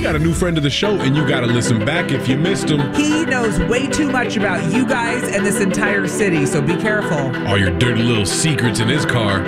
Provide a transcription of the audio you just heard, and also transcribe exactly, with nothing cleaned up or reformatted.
got a new friend of the show, and you got to listen back if you missed him. He knows way too much about you guys and this entire city, so be careful. All your dirty little secrets in his car.